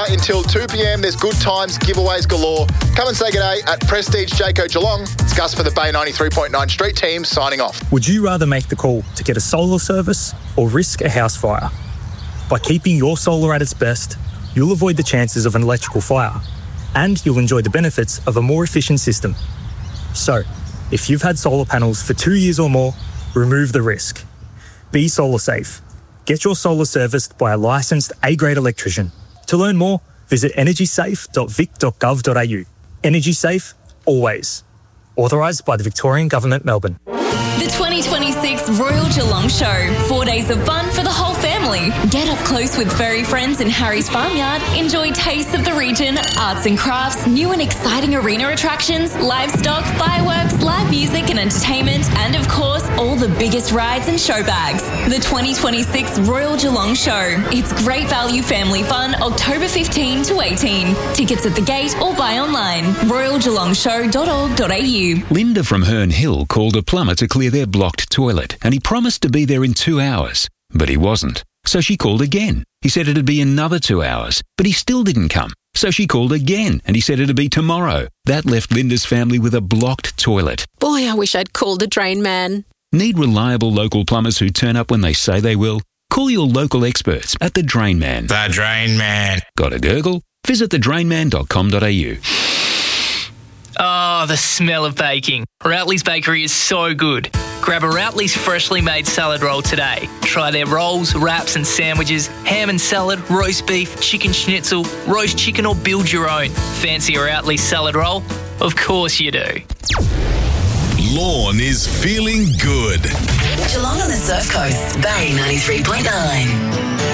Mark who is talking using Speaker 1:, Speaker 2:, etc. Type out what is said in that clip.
Speaker 1: until 2 p.m. There's good times, giveaways galore. Come and say g'day at Prestige Jayco Geelong. It's Gus for the Bay 93.9 Street team signing off.
Speaker 2: Would you rather make the call to get a solar service or risk a house fire? By keeping your solar at its best, you'll avoid the chances of an electrical fire, and you'll enjoy the benefits of a more efficient system. So, if you've had solar panels for 2 years or more, remove the risk. Be solar safe. Get your solar serviced by a licensed A-grade electrician. To learn more, visit energysafe.vic.gov.au. Energy safe, always. Authorised by the Victorian Government, Melbourne.
Speaker 3: The 2026 Royal Geelong Show. 4 days of fun for the whole family. Get up close with furry friends in Harry's Farmyard. Enjoy tastes of the region, arts and crafts, new and exciting arena attractions, livestock, fireworks, live music and entertainment, and of course, all the biggest rides and show bags. The 2026 Royal Geelong Show. It's great value family fun, October 15 to 18. Tickets at the gate or buy online. royalgeelongshow.org.au.
Speaker 4: Linda from Herne Hill called a plumber to clear their blocked toilet, and he promised to be there in 2 hours, but he wasn't. So she called again. He said it'd be another 2 hours, but he still didn't come. So she called again, and he said it'd be tomorrow. That left Linda's family with a blocked toilet.
Speaker 5: Boy, I wish I'd called a drain man.
Speaker 4: Need reliable local plumbers who turn up when they say they will? Call your local experts at The Drain Man.
Speaker 6: The Drain Man.
Speaker 4: Got a gurgle? Visit thedrainman.com.au.
Speaker 7: Oh, the smell of baking. Routley's Bakery is so good. Grab a Routley's freshly made salad roll today. Try their rolls, wraps and sandwiches, ham and salad, roast beef, chicken schnitzel, roast chicken or build your own. Fancy a Routley's salad roll? Of course you do.
Speaker 8: Lawn is feeling good.
Speaker 9: Geelong on the Surf Coast, Bay 93.9.